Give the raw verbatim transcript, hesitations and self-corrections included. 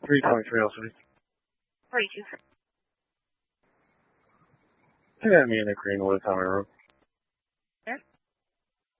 three twenty-three oh three. forty-two. Yeah, me in the Greenwood Tower Road.